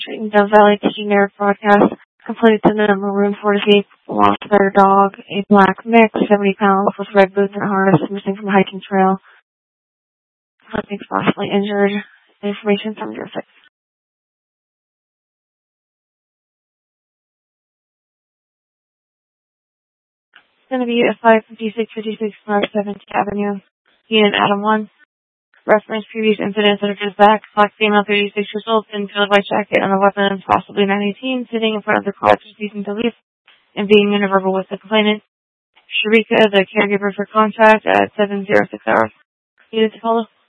Del Valley generic broadcast completed to the number room 48 lost their dog, a black mix, 70 pounds, with red boots and harness, missing from the hiking trail. Something's possibly injured. Information from your 6. It's going to be at 556 North 7th Avenue, Unit Adam 1. Reference previous incidents that are just back. Black female, 36 years old, thin filled white jacket and a weapon, possibly 918, sitting in front of the car, refusing to leave and being interverbal with the complainant. Sharika, the caregiver for contact at 706 hours. Needed to follow.